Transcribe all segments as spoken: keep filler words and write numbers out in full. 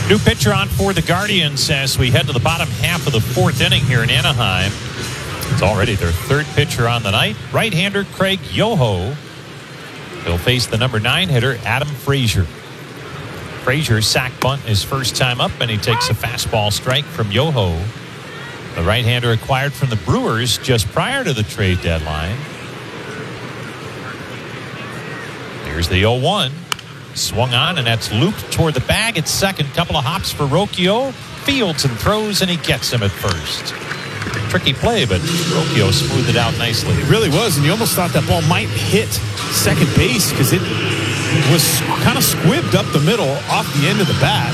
New pitcher on for the Guardians as we head to the bottom half of the fourth inning here in Anaheim. It's already their third pitcher on the night. Right-hander Craig Yoho. He'll face the number nine hitter, Adam Frazier. Frazier sack bunt his first time up, and he takes a fastball strike from Yoho. The right-hander acquired from the Brewers just prior to the trade deadline. Here's the oh one. Swung on, and that's looped toward the bag at second. Couple of hops for Rocchio. Fields and throws, and he gets him at first. Tricky play, but Rocchio smoothed it out nicely. It really was, and you almost thought that ball might hit second base because it was kind of squibbed up the middle off the end of the bat.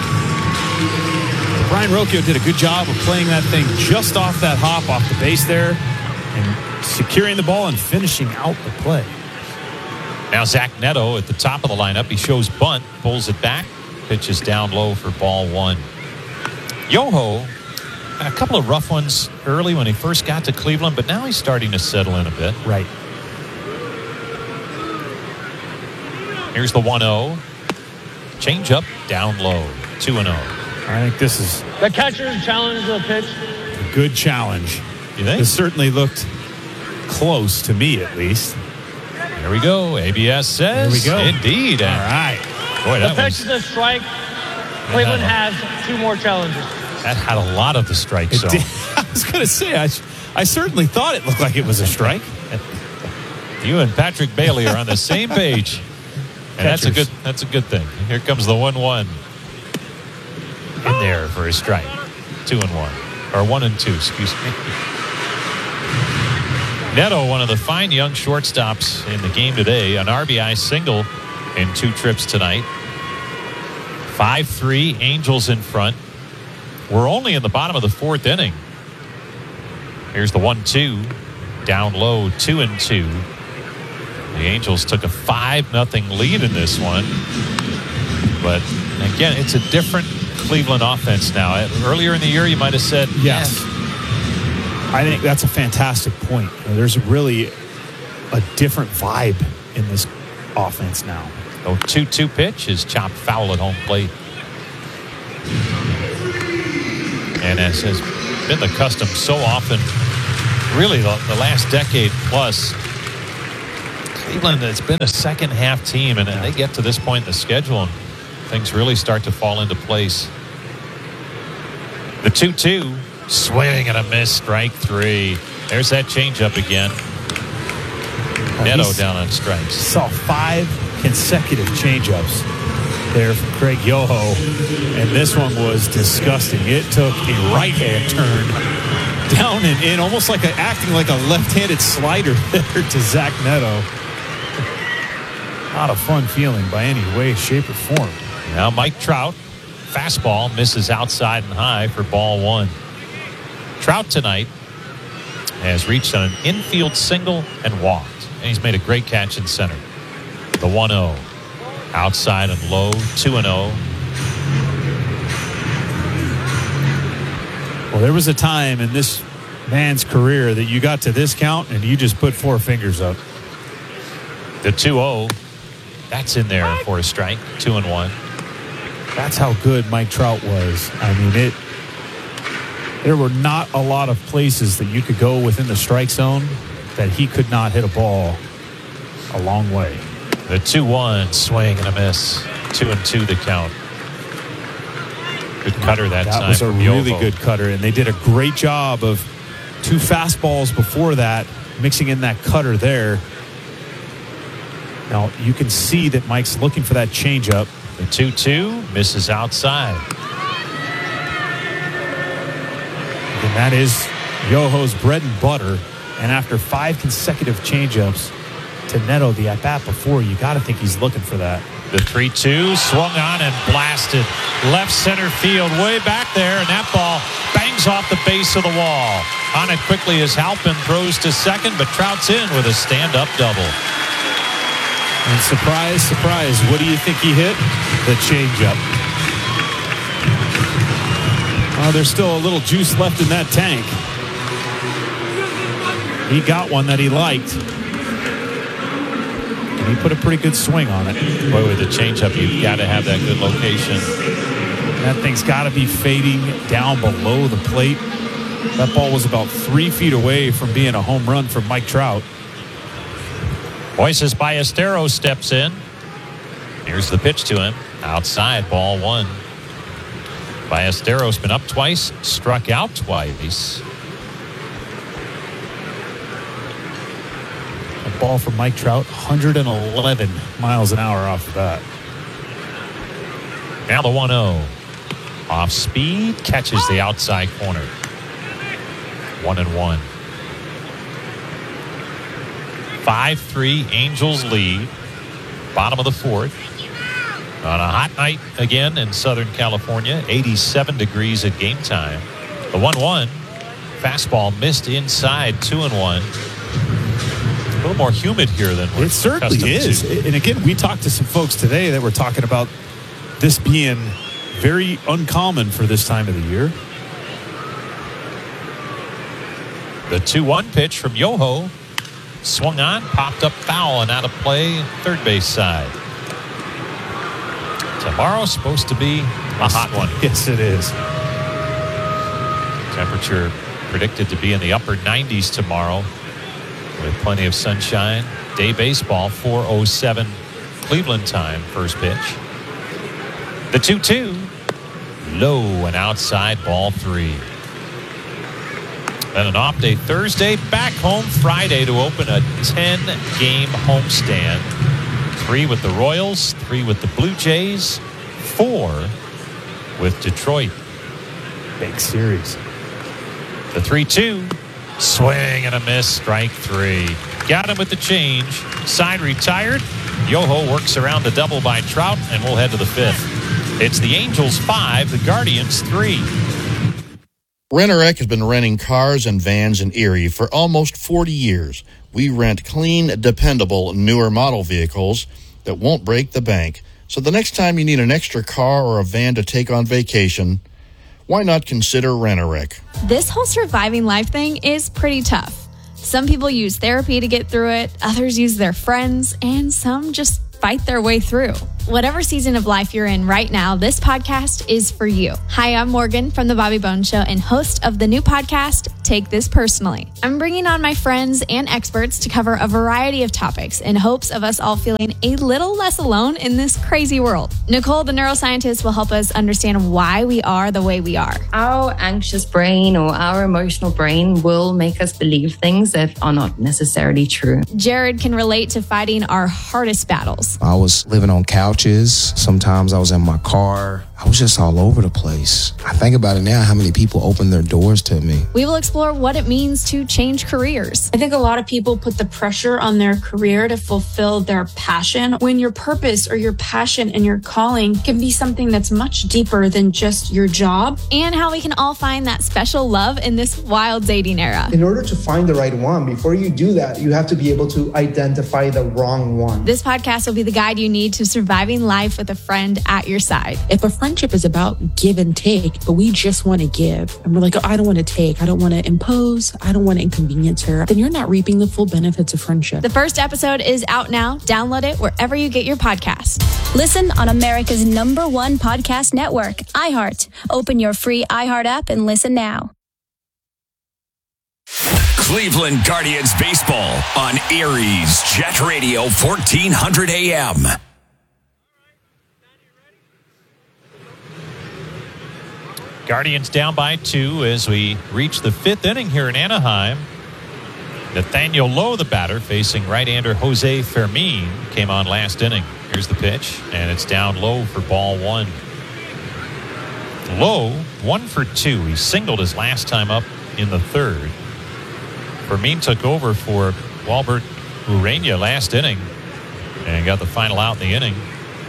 Brayan Rocchio did a good job of playing that thing just off that hop off the base there and securing the ball and finishing out the play. Now Zach Neto at the top of the lineup. He shows bunt, pulls it back, pitches down low for ball one. Yoho, a couple of rough ones early when he first got to Cleveland, but now he's starting to settle in a bit. Right. Here's the one oh. Change up, down low, two and oh. I think this is the catcher's challenge the pitch. A good challenge. You think? It certainly looked close to me, at least. Here we go. A B S says. Here we go. Indeed. All right. Boy, the that pitch was, is a strike. Cleveland has two more challenges. That had a lot of the strike zone. I was going to say, I, I certainly thought it looked like it was a strike. You and Patrick Bailey are on the same page. And that's a good that's a good thing. Here comes the one one. In there for a strike. Two and one. Or one and two, excuse me. Neto, one of the fine young shortstops in the game today. An R B I single in two trips tonight. five three, Angels in front. We're only in the bottom of the fourth inning. Here's the one two. Down low, two and two. The Angels took a five nothing lead in this one. But again, it's a different Cleveland offense now. Earlier in the year, you might have said, yes. I think that's a fantastic point. There's really a different vibe in this offense now. Oh, two two pitch is chopped foul at home plate. And as has been the custom so often, really the, the last decade plus, Cleveland has been a second half team, and they get to this point in the schedule and things really start to fall into place. The two two. Swing and a miss, strike three. There's that changeup again. Neto down on strikes. Saw five consecutive changeups there from Craig Yoho, and this one was disgusting. It took a right-hand turn down and in, almost like a, acting like a left-handed slider there to Zach Neto. Not a fun feeling by any way, shape, or form. Now Mike Trout, fastball, misses outside and high for ball one. Trout tonight has reached on an infield single and walked. And he's made a great catch in center. The one oh. Outside and low, two and oh. Well, there was a time in this man's career that you got to this count and you just put four fingers up. The two oh. That's in there for a strike. Two and one. That's how good Mike Trout was. I mean, it. There were not a lot of places that you could go within the strike zone that he could not hit a ball a long way. The two one, swing and a miss. Two and two the count. Good cutter that, that time. That was a really Yoho. good cutter, and they did a great job of two fastballs before that, mixing in that cutter there. Now, you can see that Mike's looking for that changeup. The two two misses outside. And that is Yoho's bread and butter. And after five consecutive changeups to Neto, the at-bat before, you got to think he's looking for that. The three two swung on and blasted left center field way back there, and that ball bangs off the base of the wall. On it quickly as Halpin throws to second, but Trout's in with a stand-up double. And surprise, surprise, what do you think he hit? The changeup. Oh, there's still a little juice left in that tank. He got one that he liked. And he put a pretty good swing on it. Boy, with the changeup, you've got to have that good location. That thing's got to be fading down below the plate. That ball was about three feet away from being a home run for Mike Trout. Moises Ballesteros steps in. Here's the pitch to him. Outside, ball one. Ballesteros been up twice, struck out twice. A ball from Mike Trout, one hundred eleven miles an hour off the bat. Now the one oh. Off speed, catches the outside corner. One and one. five three, Angels lead. Bottom of the fourth. On a hot night again in Southern California. eighty-seven degrees at game time. The one one. Fastball missed inside, two and one. A little more humid here than we're It certainly is. to. And again, we talked to some folks today that were talking about this being very uncommon for this time of the year. The two one pitch from Yoho. Swung on, popped up foul and out of play, third base side. Tomorrow's supposed to be a hot one. Yes, it is. Temperature predicted to be in the upper nineties tomorrow with plenty of sunshine. Day baseball, four oh seven Cleveland time, first pitch. The two two. Low and outside, ball three. Then an off day Thursday, back home Friday to open a ten-game homestand. Three with the Royals, three with the Blue Jays, four with Detroit. Big series. The three two. Swing and a miss, strike three. Got him with the change. Side retired. Yoho works around the double by Trout, and we'll head to the fifth. It's the Angels five, the Guardians three. Rent-A-Wreck has been renting cars and vans in Erie for almost forty years. We rent clean, dependable, newer model vehicles that won't break the bank. So the next time you need an extra car or a van to take on vacation, why not consider Rent-A-Wreck? This whole surviving life thing is pretty tough. Some people use therapy to get through it, others use their friends, and some just fight their way through. Whatever season of life you're in right now, this podcast is for you. Hi, I'm Morgan from The Bobby Bones Show and host of the new podcast, Take This Personally. I'm bringing on my friends and experts to cover a variety of topics in hopes of us all feeling a little less alone in this crazy world. Nicole, the neuroscientist, will help us understand why we are the way we are. Our anxious brain or our emotional brain will make us believe things that are not necessarily true. Jared can relate to fighting our hardest battles. I was living on couches. Sometimes I was in my car. I was just all over the place. I think about it now, how many people opened their doors to me. We will explore what it means to change careers. I think a lot of people put the pressure on their career to fulfill their passion, when your purpose or your passion and your calling can be something that's much deeper than just your job. And how we can all find that special love in this wild dating era. In order to find the right one, before you do that, you have to be able to identify the wrong one. This podcast will be the guide you need to surviving life with a friend at your side. If a friendship is about give and take, but we just want to give, and we're like, oh, I don't want to take, I don't want to impose, I don't want to inconvenience her, then you're not reaping the full benefits of friendship. The first episode is out now. Download it wherever you get your podcast. Listen on America's number one podcast network, iHeart. Open your free iHeart app and listen now. Cleveland Guardians baseball on Erie's Jet Radio fourteen hundred A M. Guardians down by two as we reach the fifth inning here in Anaheim. Nathaniel Lowe, the batter, facing right-hander Jose Fermin, came on last inning. Here's the pitch, and it's down low for ball one. Lowe, one for two. He singled his last time up in the third. Fermin took over for Walbert Urena last inning and got the final out in the inning.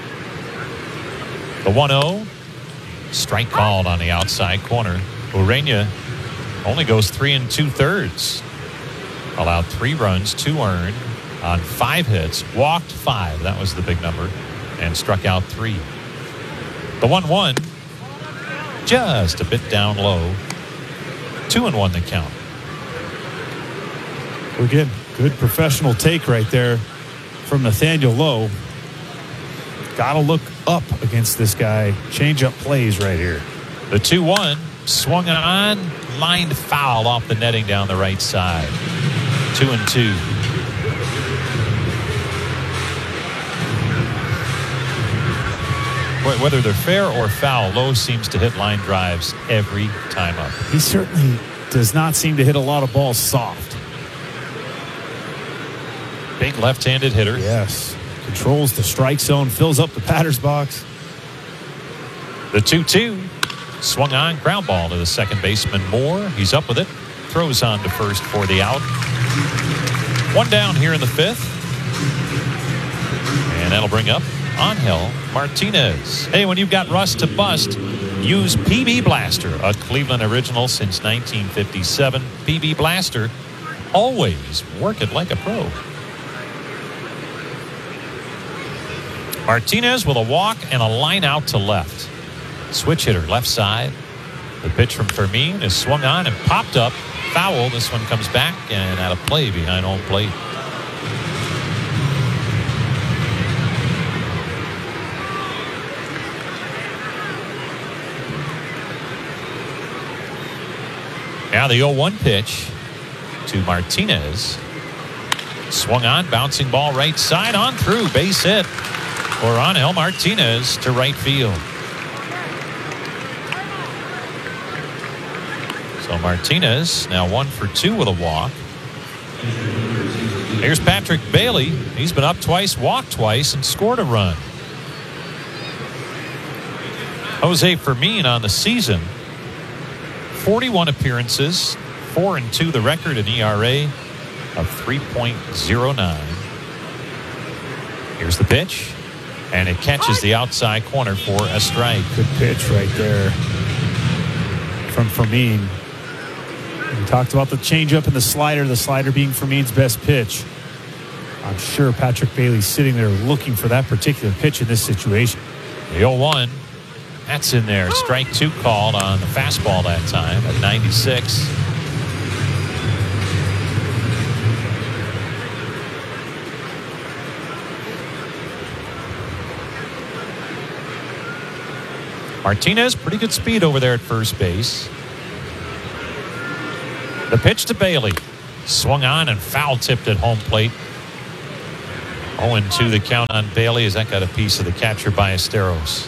The one oh. Strike called on the outside corner. Urena only goes three and two thirds. Allowed three runs, two earned on five hits. Walked five. That was the big number. And struck out three. The one one. Just a bit down low. Two and one the count. Again, good professional take right there from Nathaniel Lowe. Got to look up against this guy. Change-up plays right here. The two one swung on, lined foul off the netting down the right side. Two and two. Whether they're fair or foul, Lowe seems to hit line drives every time up. He certainly does not seem to hit a lot of balls soft. Big left-handed hitter. Yes. Controls the strike zone, fills up the batter's box. The two two swung on, ground ball to the second baseman Moore. He's up with it. Throws on to first for the out. One down here in the fifth. And that'll bring up Angel Martinez. Hey, when you've got rust to bust, use P B Blaster, a Cleveland original since nineteen fifty-seven. P B Blaster, always work it like a pro. Martinez with a walk and a line out to left. Switch hitter left side. The pitch from Fermin is swung on and popped up. Foul. This one comes back and out of play behind home plate. Now the oh one pitch to Martinez. Swung on, bouncing ball right side, on through, base hit for Angel Martinez to right field. So Martinez now one for two with a walk. Here's Patrick Bailey. He's been up twice, walked twice, and scored a run. Jose Fermin on the season. forty-one appearances, four and two the record, an E R A of three point oh nine. Here's the pitch, and it catches the outside corner for a strike. Good pitch right there from Fermin. We talked about the changeup and the slider, the slider being Fermin's best pitch. I'm sure Patrick Bailey's sitting there looking for that particular pitch in this situation. The oh one. That's in there. Strike two called on the fastball that time at ninety-six. Martinez, pretty good speed over there at first base. The pitch to Bailey. Swung on and foul tipped at home plate. oh and two the count on Bailey as that got a piece of the catcher Ballesteros.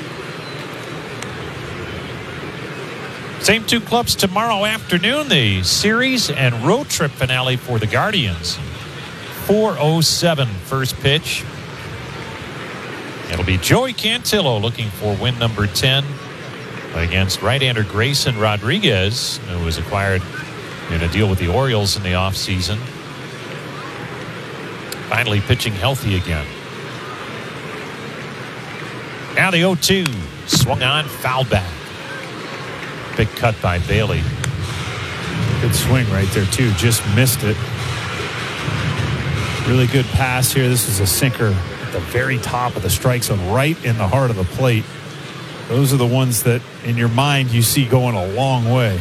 Same two clubs tomorrow afternoon. The series and road trip finale for the Guardians. four oh seven first pitch. It'll be Joey Cantillo looking for win number ten against right-hander Grayson Rodriguez, who was acquired in a deal with the Orioles in the offseason. Finally pitching healthy again. Now the oh two. Swung on, foul back. Big cut by Bailey. Good swing right there, too. Just missed it. Really good pass here. This is a sinker at the very top of the strike zone, right in the heart of the plate. Those are the ones that, in your mind, you see going a long way.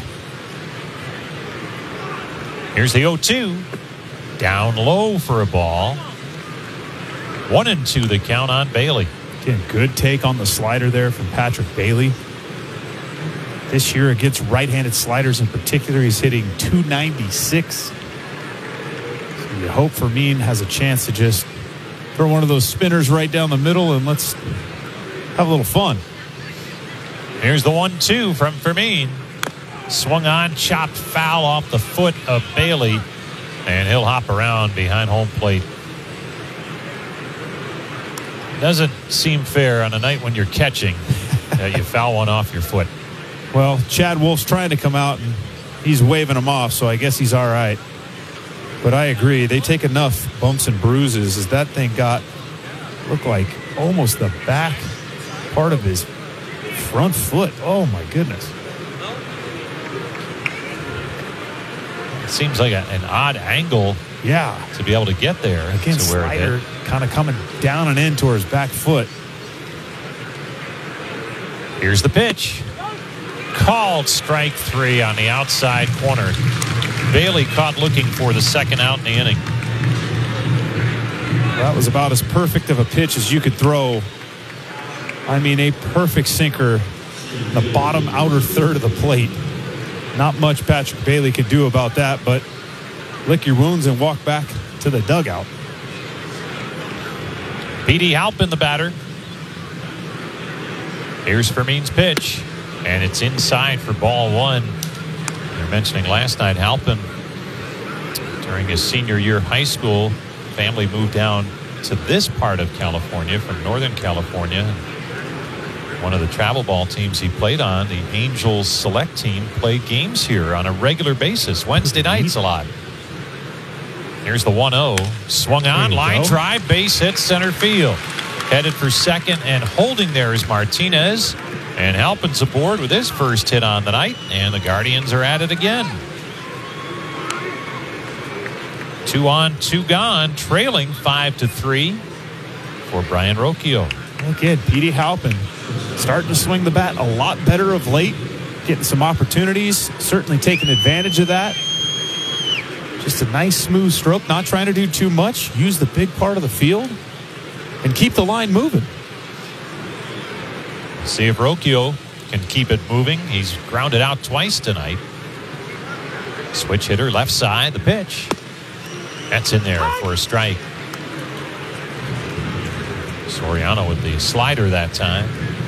Here's the oh two. Down low for a ball. One and two the count on Bailey. Again, good take on the slider there from Patrick Bailey. This year against right-handed sliders in particular, he's hitting two ninety-six. So you hope Fermin has a chance to just throw one of those spinners right down the middle and let's have a little fun. Here's the one two from Fermin. Swung on, chopped foul off the foot of Bailey, and he'll hop around behind home plate. Doesn't seem fair on a night when you're catching that you foul one off your foot. Well, Chad Wolf's trying to come out, and he's waving him off, so I guess he's all right. But I agree. They take enough bumps and bruises as that thing got, looked like almost the back part of his front foot. Oh, my goodness. It seems like a, an odd angle yeah. to be able to get there. Again, to where slider kind of coming down and in towards his back foot. Here's the pitch. Called strike three on the outside corner. Bailey caught looking for the second out in the inning. That was about as perfect of a pitch as you could throw I mean, a perfect sinker, the bottom outer third of the plate. Not much Patrick Bailey could do about that, but lick your wounds and walk back to the dugout. Petey Halpin, the batter. Here's Fermin's pitch, and it's inside for ball one. You were mentioning last night, Halpin, during his senior year of high school, family moved down to this part of California from Northern California. One of the travel ball teams he played on, the Angels select team, played games here on a regular basis, Wednesday nights a lot. Here's the one oh. Swung on, line go. drive, base hit, center field. Headed for second and holding there is Martinez. And Halpin's aboard with his first hit on the night. And the Guardians are at it again. Two on, two gone, trailing five to three for Brian Rocchio. Again, Petey Halpin starting to swing the bat a lot better of late. Getting some opportunities, certainly taking advantage of that. Just a nice smooth stroke, not trying to do too much. Use the big part of the field and keep the line moving. See if Rocchio can keep it moving. He's grounded out twice tonight. Switch hitter left side, the pitch. That's in there for a strike. Soriano with the slider that time.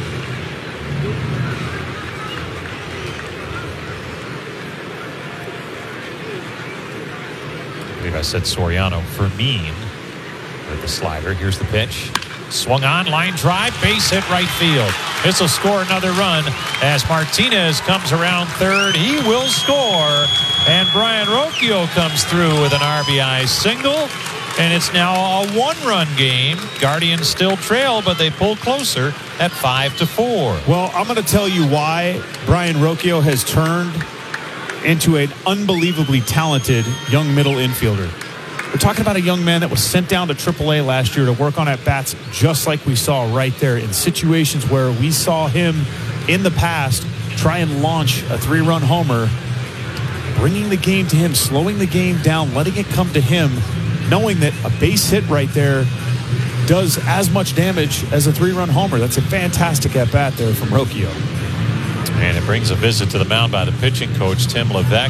I believe I said Soriano. Fermin with the slider. Here's the pitch. Swung on, line drive, base hit right field. This will score another run as Martinez comes around third. He will score. And Brian Rocchio comes through with an R B I single. And it's now a one-run game. Guardians still trail, but they pull closer at five to four. Well, I'm going to tell you why Brian Rocchio has turned into an unbelievably talented young middle infielder. We're talking about a young man that was sent down to triple A last year to work on at-bats just like we saw right there in situations where we saw him in the past try and launch a three-run homer, bringing the game to him, slowing the game down, letting it come to him, knowing that a base hit right there does as much damage as a three-run homer. That's a fantastic at-bat there from Rocchio. And it brings a visit to the mound by the pitching coach, Tim Levesque.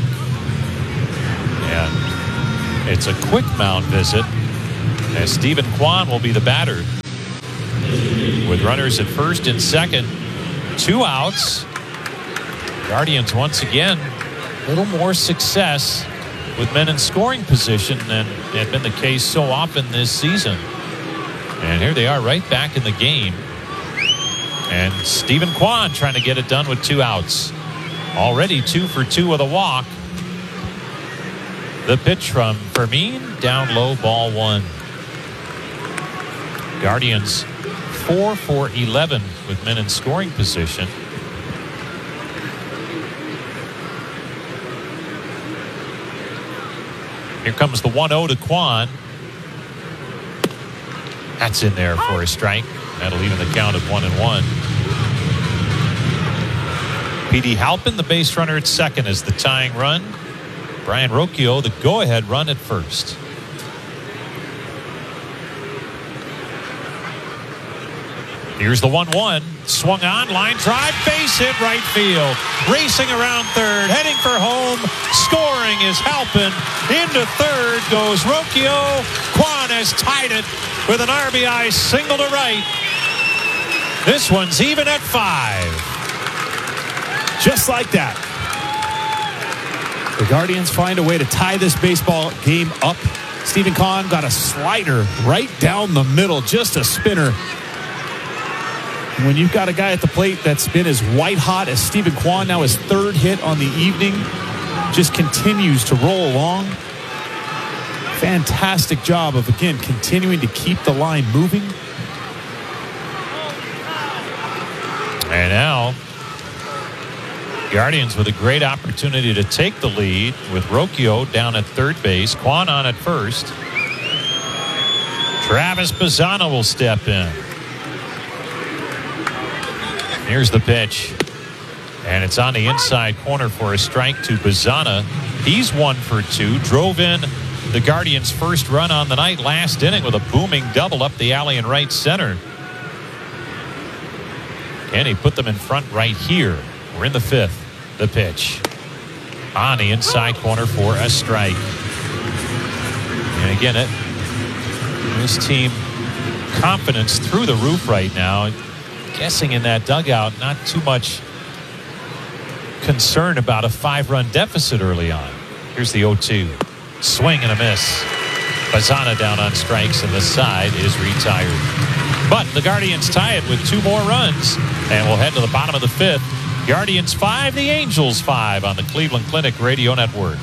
And it's a quick mound visit as Stephen Kwan will be the batter. With runners at first and second, two outs. Guardians once again, a little more success with men in scoring position than had been the case so often this season. And here they are right back in the game. And Stephen Kwan trying to get it done with two outs. Already two for two with a walk. The pitch from Fermin, down low, ball one. Guardians four for eleven with men in scoring position. Here comes the one oh to Kwan. That's in there for a strike. That'll even the count at one and one. Petey Halpin, the base runner at second, is the tying run. Brian Rocchio, the go-ahead run at first. Here's the one one. Swung on, line drive, base hit right field. Racing around third, heading for home. Scoring is Halpin. Into third goes Rocchio. Kwan has tied it with an R B I single to right. This one's even at five. Just like that. The Guardians find a way to tie this baseball game up. Stephen Kwan got a slider right down the middle, just a spinner. When you've got a guy at the plate that's been as white hot as Stephen Kwan, now his third hit on the evening, just continues to roll along. Fantastic job of, again, continuing to keep the line moving. And now, Guardians with a great opportunity to take the lead with Rocchio down at third base, Kwan on at first. Travis Bazzana will step in. Here's the pitch. And it's on the inside corner for a strike to Bazzana. He's one for two. Drove in the Guardians' first run on the night last inning with a booming double up the alley in right center. And he put them in front right here. We're in the fifth. The pitch. On the inside corner for a strike. And again, it, this team, confidence through the roof right now. Guessing in that dugout, not too much concern about a five-run deficit early on. Here's the oh two. Swing and a miss. Bazana down on strikes, and the side is retired. But the Guardians tie it with two more runs, and we'll head to the bottom of the fifth. Guardians five, the Angels five on the Cleveland Clinic Radio Network.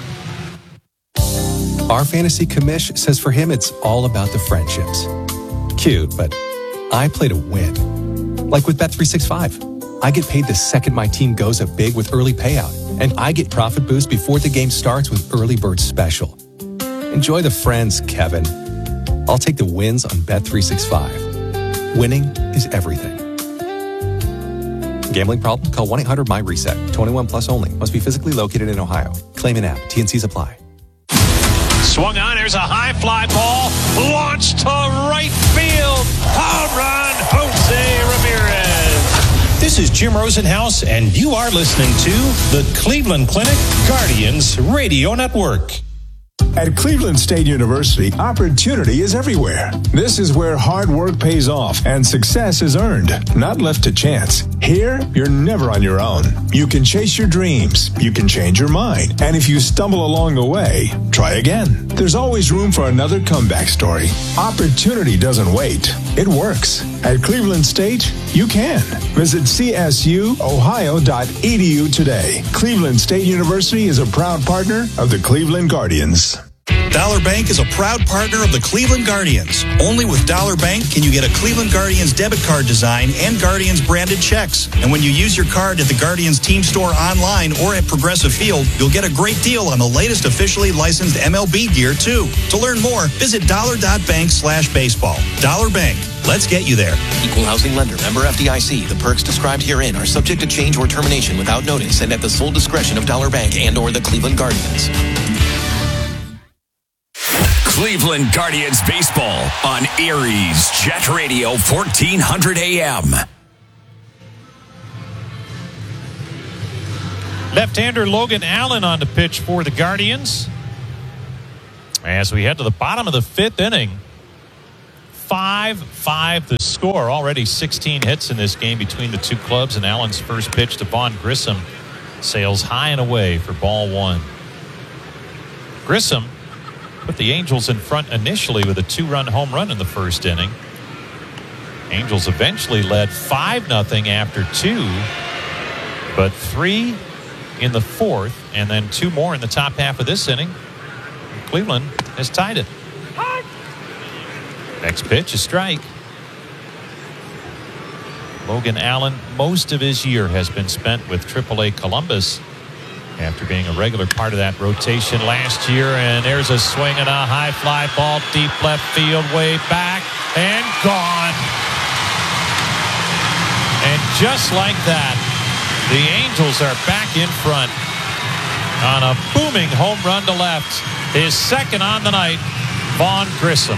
Our fantasy commish says for him it's all about the friendships. Cute, but I play to win. Like with Bet three sixty-five. I get paid the second my team goes up big with early payout, and I get profit boost before the game starts with Early Bird Special. Enjoy the friends, Kevin. I'll take the wins on Bet three sixty-five. Winning is everything. Gambling problem? Call one eight hundred M Y reset. twenty-one plus only. Must be physically located in Ohio. Claim an app. T and Cs apply. Swung on. There's a high fly ball. Launched to right field. Home run, Jose Ramirez. This is Jim Rosenhaus, and you are listening to the Cleveland Clinic Guardians Radio Network. At Cleveland State University, opportunity is everywhere. This is where hard work pays off and success is earned, not left to chance. Here, you're never on your own. You can chase your dreams. You can change your mind. And if you stumble along the way, try again. There's always room for another comeback story. Opportunity doesn't wait. It works. At Cleveland State, you can. Visit c s u ohio dot e d u today. Cleveland State University is a proud partner of the Cleveland Guardians. Dollar Bank is a proud partner of the Cleveland Guardians. Only with Dollar Bank can you get a Cleveland Guardians debit card design and Guardians branded checks. And when you use your card at the Guardians team store online or at Progressive Field, you'll get a great deal on the latest officially licensed M L B gear, too. To learn more, visit dollar.bank slash baseball. Dollar Bank. Let's get you there. Equal housing lender. Member F D I C. The perks described herein are subject to change or termination without notice and at the sole discretion of Dollar Bank and or the Cleveland Guardians. Cleveland Guardians baseball on Aries Jet Radio fourteen hundred A M. Left-hander Logan Allen on the pitch for the Guardians. As we head to the bottom of the fifth inning, five five the score. Already sixteen hits in this game between the two clubs, and Allen's first pitch to Vaughn Grissom sails high and away for ball one. Grissom put the Angels in front initially with a two-run home run in the first inning. Angels eventually led five nothing after two, but three in the fourth, and then two more in the top half of this inning. Cleveland has tied it. Next pitch, a strike. Logan Allen, most of his year has been spent with triple A Columbus after being a regular part of that rotation last year. And there's a swing and a high fly ball deep left field, way back and gone. And just like that, the Angels are back in front on a booming home run to left. His second on the night, Vaughn Grissom.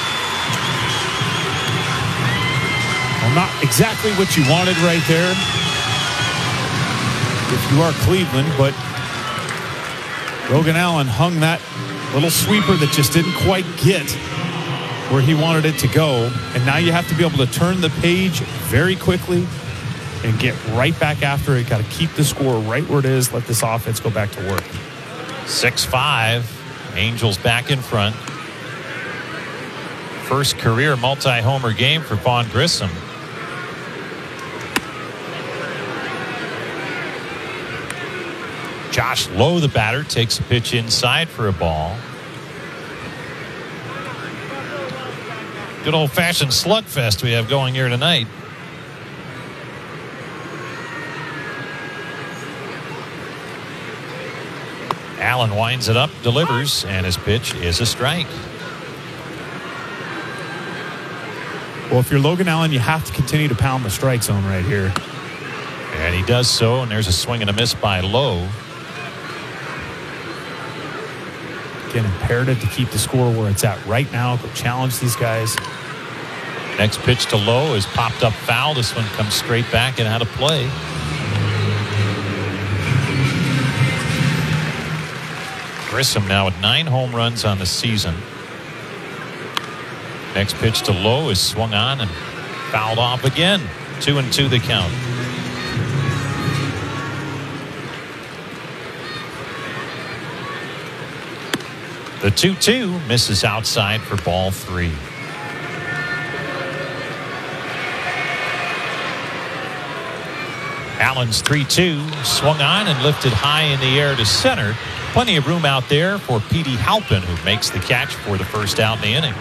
Well, not exactly what you wanted right there if you are Cleveland, but Logan Allen hung that little sweeper that just didn't quite get where he wanted it to go. And now you have to be able to turn the page very quickly and get right back after it. Got to keep the score right where it is. Let this offense go back to work. six five. Angels back in front. First career multi-homer game for Vaughn Grissom. Josh Lowe, the batter, takes a pitch inside for a ball. Good old-fashioned slugfest we have going here tonight. Allen winds it up, delivers, and his pitch is a strike. Well, if you're Logan Allen, you have to continue to pound the strike zone right here. And he does so, and there's a swing and a miss by Lowe. Again, imperative to keep the score where it's at right now. Go challenge these guys. Next pitch to Lowe is popped up foul. This one comes straight back and out of play. Grissom now with nine home runs on the season. Next pitch to Lowe is swung on and fouled off again. Two and two the count. The two two misses outside for ball three. Allen's three two swung on and lifted high in the air to center. Plenty of room out there for Petey Halpin, who makes the catch for the first out in the inning.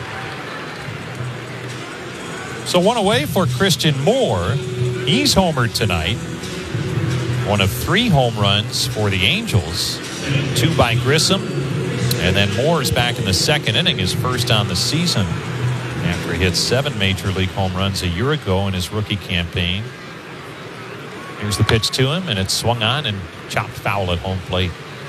So one away for Christian Moore. He's homered tonight. One of three home runs for the Angels. Two by Grissom. And then Moore is back in the second inning, his first on the season, after he hit seven major league home runs a year ago in his rookie campaign. Here's the pitch to him, and it's swung on and chopped foul at home plate.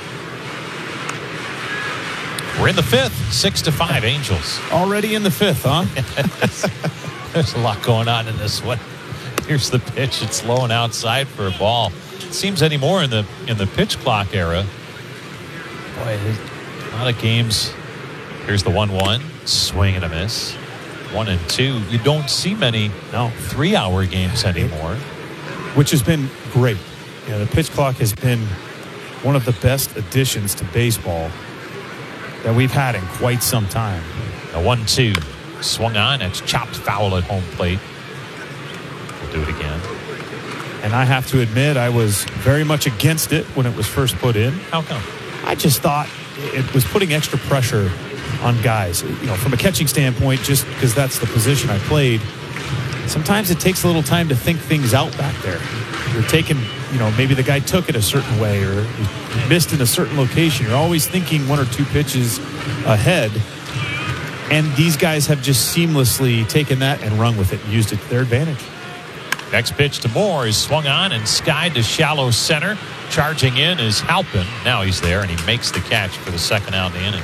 We're in the fifth, six to five Angels. Already in the fifth, huh? There's a lot going on in this one. Here's the pitch. It's low and outside for a ball. It seems anymore in the in the pitch clock era. Boy, a lot of games. Here's the one one. Swing and a miss. One and two. You don't see many no three-hour games anymore. Which has been great. You know, the pitch clock has been one of the best additions to baseball that we've had in quite some time. A one two. Swung on. It's chopped foul at home plate. We'll do it again. And I have to admit, I was very much against it when it was first put in. How come? I just thought it was putting extra pressure on guys. You know, from a catching standpoint, just because that's the position I played, sometimes it takes a little time to think things out back there. You're taking, you know, maybe the guy took it a certain way or he missed in a certain location. You're always thinking one or two pitches ahead. And these guys have just seamlessly taken that and run with it and used it to their advantage. Next pitch to Moore is swung on and skied to shallow center. Charging in is Halpin. Now he's there, and he makes the catch for the second out in the inning.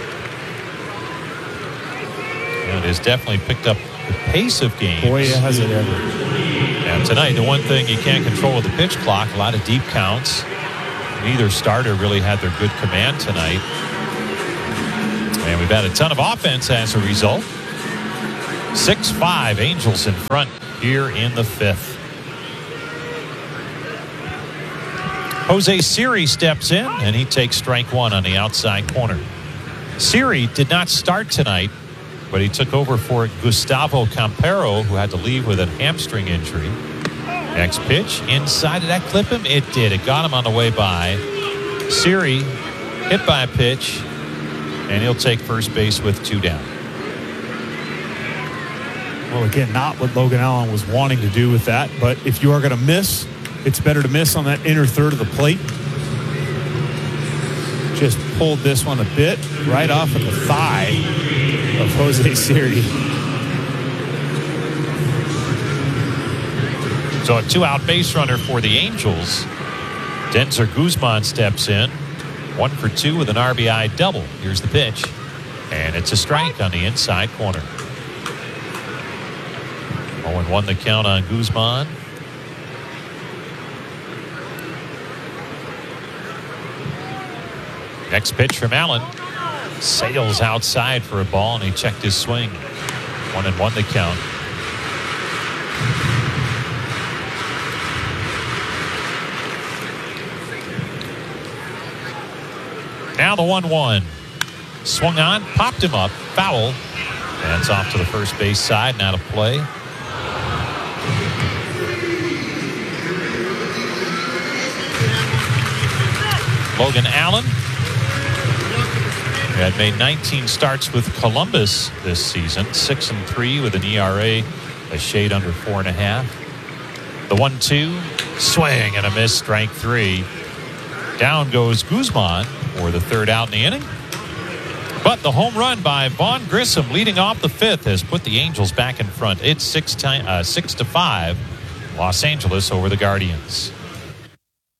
And it has definitely picked up the pace of games. Boy, has it ever. And tonight, the one thing you can't control with the pitch clock, a lot of deep counts. Neither starter really had their good command tonight. And we've had a ton of offense as a result. six five Angels in front here in the fifth. Jose Siri steps in, and he takes strike one on the outside corner. Siri did not start tonight, but he took over for Gustavo Campero, who had to leave with a hamstring injury. Next pitch, inside. Did that clip him? It did. It got him on the way by. Siri hit by a pitch, and he'll take first base with two down. Well, again, not what Logan Allen was wanting to do with that, but if you are going to miss, it's better to miss on that inner third of the plate. Just pulled this one a bit right off of the thigh of Jose Siri. So a two-out base runner for the Angels. Denzer Guzman steps in. One for two with an R B I double. Here's the pitch. And it's a strike on the inside corner. oh and one the count on Guzman. Next pitch from Allen. Sails outside for a ball, and he checked his swing. One and one the count. Now the one one. Swung on, popped him up, foul. And it's off to the first base side and out of play. Logan Allen had made nineteen starts with Columbus this season, six and three with an E R A a shade under four and a half. The one two, swing and a miss, strike three. Down goes Guzman for the third out in the inning. But the home run by Vaughn Grissom leading off the fifth has put the Angels back in front. It's six to, uh, six to five. Los Angeles over the Guardians.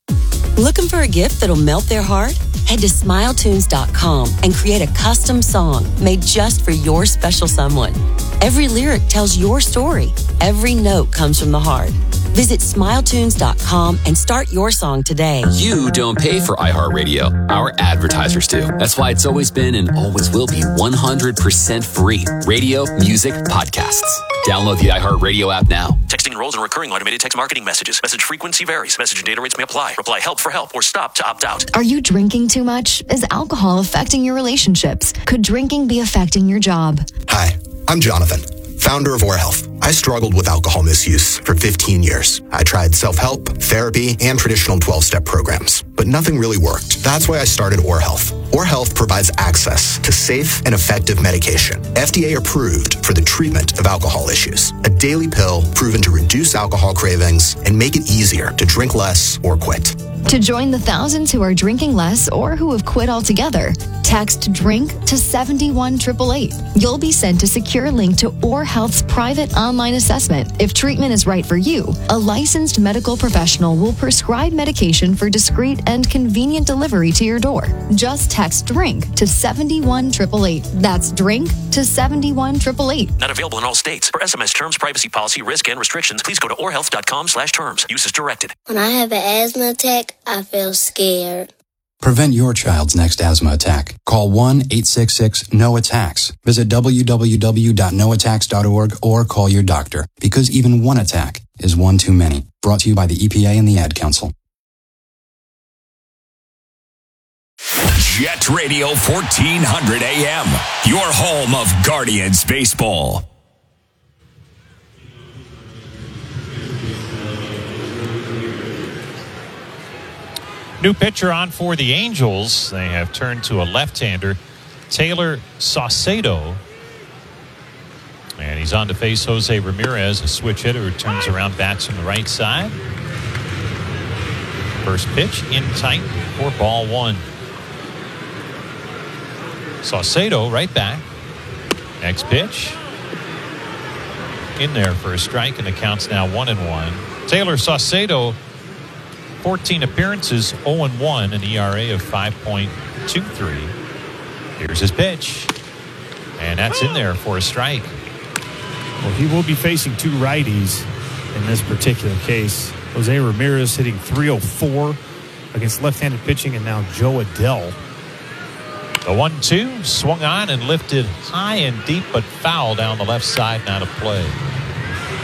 Looking for a gift that'll melt their heart? Head to smile tunes dot com and create a custom song made just for your special someone. Every lyric tells your story. Every note comes from the heart. Visit smile tunes dot com and start your song today. You don't pay for iHeartRadio. Our advertisers do. That's why it's always been and always will be one hundred percent free. Radio, music, podcasts. Download the iHeartRadio app now. Texting enrolls in recurring automated text marketing messages. Message frequency varies. Message and data rates may apply. Reply help for help or stop to opt out. Are you drinking too much? Is alcohol affecting your relationships? Could drinking be affecting your job? Hi, I'm Jonathan, founder of OrHealth. I struggled with alcohol misuse for fifteen years. I tried self-help, therapy, and traditional twelve-step programs, but nothing really worked. That's why I started OrHealth. OrHealth provides access to safe and effective medication, F D A approved for the treatment of alcohol issues. A daily pill proven to reduce alcohol cravings and make it easier to drink less or quit. To join the thousands who are drinking less or who have quit altogether, text DRINK to seven one eight eight eight. You'll be sent a secure link to OrHealth's private online assessment. If treatment is right for you, a licensed medical professional will prescribe medication for discreet and convenient delivery to your door. Just text DRINK to seven one eight eight eight. That's DRINK to seven one eight eight eight. Not available in all states. For S M S terms, privacy policy, risk, and restrictions, please go to orhealth dot com slash terms. Use as directed. When I have an asthma attack, I feel scared. Prevent your child's next asthma attack. Call one eight six six N O attacks. Visit w w w dot no attacks dot org or call your doctor, because even one attack is one too many. Brought to you by the E P A and the Ad Council. Jet Radio fourteen hundred A M, your home of Guardians baseball. New pitcher on for the Angels. They have turned to a left-hander, Taylor Saucedo. And he's on to face Jose Ramirez, a switch hitter who turns around, bats from the right side. First pitch in tight for ball one. Saucedo right back. Next pitch. In there for a strike, and the count's now one and one. Taylor Saucedo, fourteen appearances, oh and one, an E R A of five point two three. Here's his pitch. And that's in there for a strike. Well, he will be facing two righties in this particular case. Jose Ramirez hitting three oh four against left-handed pitching, and now Joe Adell. The one two swung on and lifted high and deep, but foul down the left side, not a play.